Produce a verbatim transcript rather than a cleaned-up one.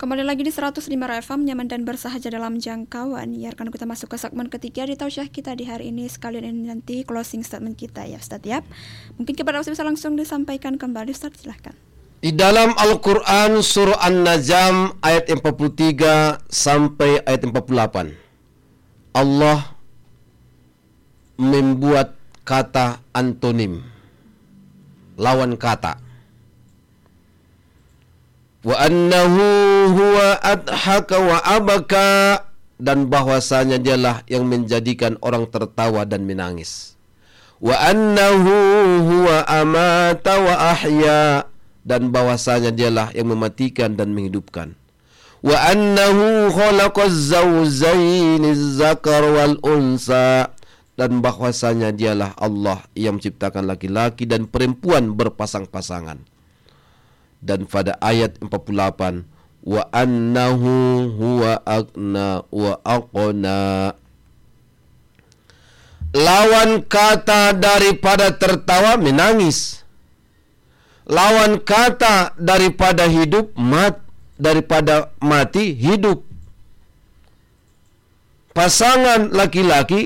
Kembali lagi di seratus lima R F M, nyaman dan bersahaja dalam jangkauan. Ya, rekan kita masuk ke segmen ketiga di tausiah kita di hari ini. Sekalian ini nanti closing statement kita ya Ustaz ya. Mungkin kepada Ustaz bisa langsung disampaikan kembali Ustaz, silahkan. Di dalam Al-Quran surah An-Najm ayat empat puluh tiga sampai ayat empat puluh delapan, Allah membuat kata antonim, lawan kata. Wa annahu huwa adhaka wa abaka, dan bahwasanya dialah yang menjadikan orang tertawa dan menangis. Wa annahu huwa amata wa ahya, dan bahwasanya dialah yang mematikan dan menghidupkan. Wa annahu khalaqaz zawjaini az-zakar wal unsa, dan bahwasanya dialah Allah yang menciptakan laki-laki dan perempuan berpasang-pasangan. Dan pada ayat empat puluh delapan, wa annahu huwa aghna wa aqna, lawan kata daripada tertawa menangis, lawan kata daripada hidup mat daripada mati hidup. Pasangan laki-laki